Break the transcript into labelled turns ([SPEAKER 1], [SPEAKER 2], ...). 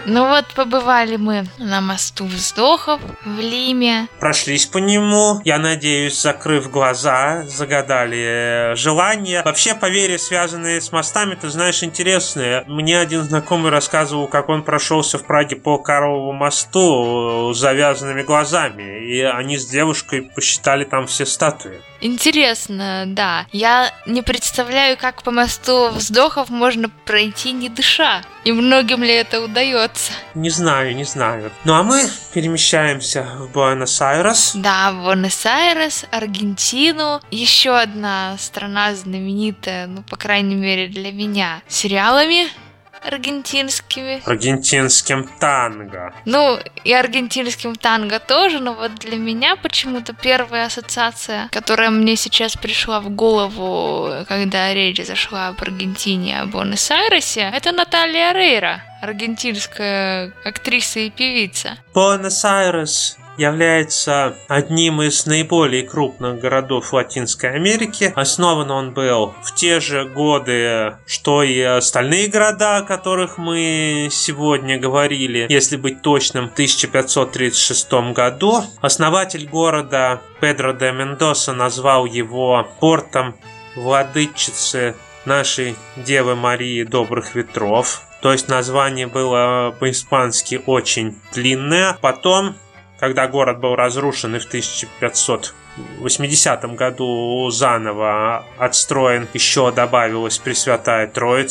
[SPEAKER 1] Ну вот, побывали мы на мосту вздохов в Лиме.
[SPEAKER 2] Прошлись по нему, я надеюсь, закрыв глаза, загадали желания. Вообще, поверья, связанные с мостами, ты знаешь, интересные. Мне один знакомый рассказывал, как он прошелся в Праге по Карлову мосту с завязанными глазами, и они с девушкой посчитали там все статуи.
[SPEAKER 1] Интересно, да. Я не представляю, как по мосту вздохов можно пройти не дыша. И многим ли это удается?
[SPEAKER 2] Не знаю. Ну а мы перемещаемся в Буэнос-Айрес.
[SPEAKER 1] Да, в Буэнос-Айрес, Аргентину. Еще одна страна знаменитая, ну, по крайней мере, для меня, сериалами аргентинскими.
[SPEAKER 2] Аргентинским танго.
[SPEAKER 1] Ну, и аргентинским танго тоже, но вот для меня почему-то первая ассоциация, которая мне сейчас пришла в голову, когда речь зашла об Аргентине, о Буэнос-Айресе, это Наталья Орейро, аргентинская актриса и певица.
[SPEAKER 2] Буэнос-Айрес является одним из наиболее крупных городов Латинской Америки. Основан он был в те же годы, что и остальные города, о которых мы сегодня говорили, если быть точным, в 1536 году. Основатель города Педро де Мендоса назвал его портом владычицы нашей Девы Марии Добрых Ветров. То есть название было по-испански очень длинное. Потом, когда город был разрушен и в 1580 году заново отстроен, еще добавилась Пресвятая Троица.